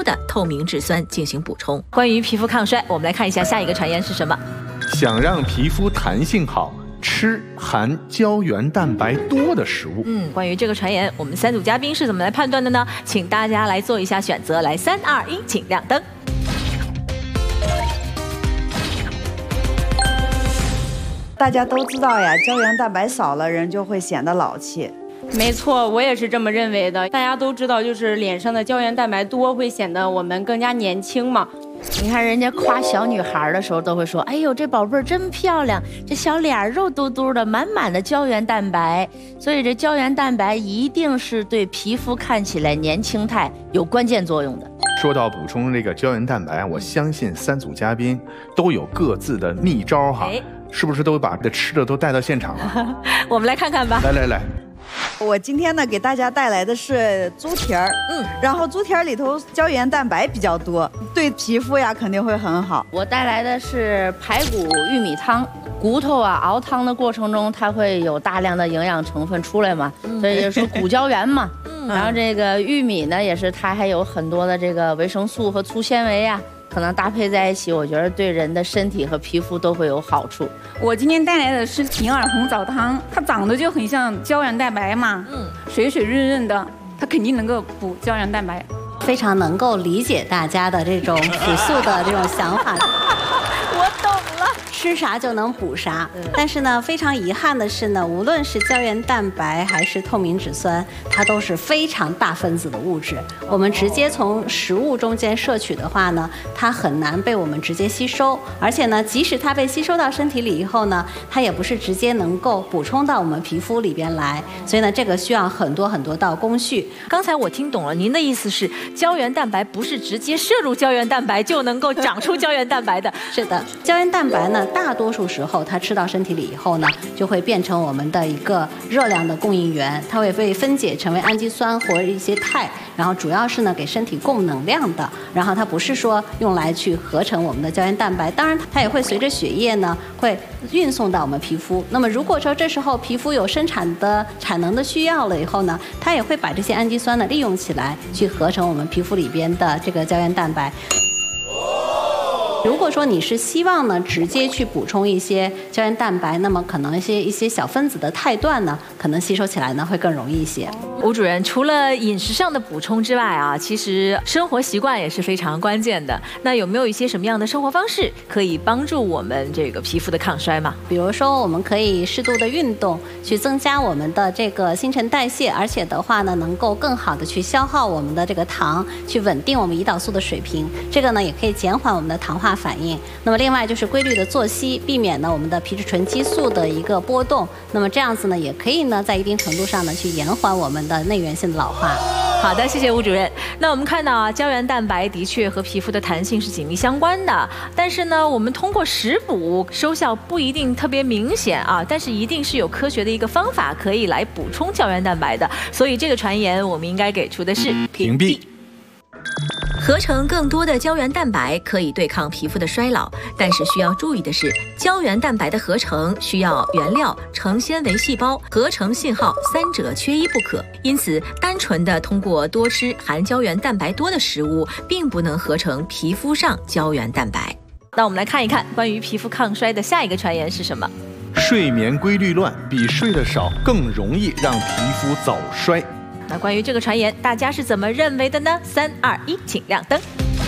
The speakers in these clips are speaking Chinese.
的透明质酸进行补充。关于皮肤抗衰，我们来看一下下一个传言是什么。 想让皮肤弹性好，吃含胶原蛋白多的食物。 关于这个传言，我们3组嘉宾是怎么来判断的呢？请大家来做一下选择。来，3、2、1，请亮灯。 大家都知道呀，胶原蛋白少了，人就会显得老气。 没错，我也是这么认为的。大家都知道，就是脸上的胶原蛋白多，会显得我们更加年轻嘛。 你看人家夸小女孩的时候，都会说：“哎呦，这宝贝儿真漂亮，这小脸儿肉嘟嘟的，满满的胶原蛋白。”所以这胶原蛋白一定是对皮肤看起来年轻态有关键作用的。 说到补充这个胶原蛋白，我相信3组嘉宾都有各自的秘招哈。是不是都把这吃的都带到现场了？ 我们来看看吧。 来， 我今天呢给大家带来的是猪蹄儿，然后猪蹄儿里头胶原蛋白比较多，对皮肤呀肯定会很好。 我带来的是排骨玉米汤，骨头啊熬汤的过程中，它会有大量的营养成分出来嘛，所以就说骨胶原嘛。然后这个玉米呢，也是它还有很多的这个维生素和粗纤维啊。可能搭配在一起，我觉得对人的身体和皮肤都会有好处。 我今天带来的是银耳红枣汤，它长得就很像胶原蛋白嘛，水水润润的，它肯定能够补胶原蛋白。 非常能够理解大家的这种朴素的这种想法。 我懂了， 吃啥就能补啥。但是呢，非常遗憾的是呢，无论是胶原蛋白还是透明质酸，它都是非常大分子的物质。我们直接从食物中间摄取的话呢，它很难被我们直接吸收，而且呢，即使它被吸收到身体里以后呢，它也不是直接能够补充到我们皮肤里边来。所以呢，这个需要很多道工序。 刚才我听懂了，您的意思是胶原蛋白不是直接摄入胶原蛋白就能够长出胶原蛋白的？ 是的，胶原蛋白呢，大多数时候它吃到身体里以后呢，就会变成我们的一个热量的供应源，它会被分解成为氨基酸或者一些肽，然后主要是呢给身体供能量的，然后它不是说用来去合成我们的胶原蛋白，当然它也会随着血液呢会运送到我们皮肤。那么如果说这时候皮肤有生产能的需要了以后呢，它也会把这些氨基酸呢利用起来，去合成我们皮肤里边的这个胶原蛋白。如果说你是希望呢直接去补充一些胶原蛋白，那么可能一些小分子的肽段呢，可能吸收起来呢会更容易一些。 吴主任，除了饮食上的补充之外啊，其实生活习惯也是非常关键的。那有没有一些什么样的生活方式可以帮助我们这个皮肤的抗衰嘛？ 比如说，我们可以适度的运动，去增加我们的这个新陈代谢，而且的话呢，能够更好的去消耗我们的这个糖，去稳定我们胰岛素的水平。这个呢，也可以减缓我们的糖化反应。那么另外就是规律的作息，避免呢我们的皮质醇激素的一个波动。那么这样子呢，也可以呢在一定程度上呢去延缓我们的内源性的老化。 好的，谢谢吴主任。那我们看到啊，胶原蛋白的确和皮肤的弹性是紧密相关的，但是呢，我们通过食补收效不一定特别明显啊，但是一定是有科学的一个方法可以来补充胶原蛋白的，所以这个传言我们应该给出的是屏蔽。合成更多的胶原蛋白可以对抗皮肤的衰老，但是需要注意的是，胶原蛋白的合成需要原料、成纤维细胞、合成信号三者缺一不可。因此，单纯的通过多吃含胶原蛋白多的食物，并不能合成皮肤上胶原蛋白。那我们来看一看关于皮肤抗衰的下一个传言是什么？ 睡眠规律乱比睡得少更容易让皮肤早衰。 那关于这个传言，大家是怎么认为的呢？3、2、1，请亮灯。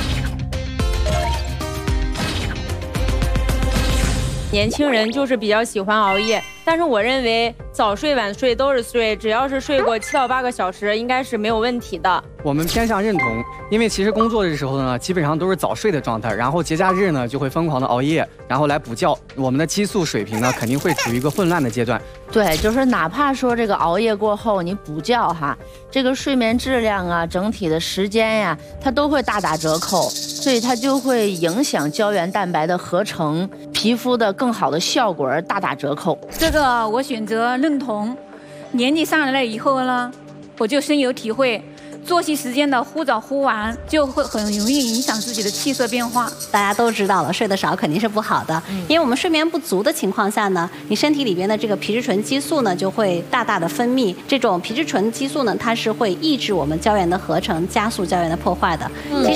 年轻人就是比较喜欢熬夜，但是我认为早睡晚睡都是睡，只要是睡过7到8个小时，应该是没有问题的。 我们偏向认同，因为其实工作的时候呢，基本上都是早睡的状态，然后节假日呢就会疯狂的熬夜，然后来补觉，我们的激素水平呢肯定会处于一个混乱的阶段。 对，就是哪怕说这个熬夜过后你补觉哈，这个睡眠质量啊，整体的时间呀，它都会大打折扣，所以它就会影响胶原蛋白的合成，皮肤的更好的效果而大打折扣。 这个我选择认同。年纪上来了以后呢，我就深有体会。作息时间的忽早忽晚，就会很容易影响自己的气色变化。 大家都知道了，睡得少肯定是不好的，因为我们睡眠不足的情况下呢，你身体里边的这个皮质醇激素呢就会大大的分泌。这种皮质醇激素呢，它是会抑制我们胶原的合成，加速胶原的破坏的。其实